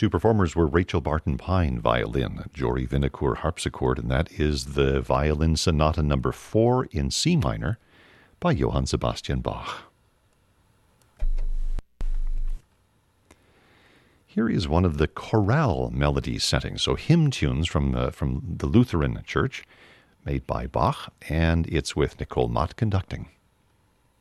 Two performers were Rachel Barton Pine, violin, Jory Vinacourt, harpsichord, and that is the Violin Sonata No. 4 in C minor by Johann Sebastian Bach. Here is one of the chorale melody settings, so hymn tunes from the Lutheran Church, made by Bach, and it's with Nicole Mott conducting.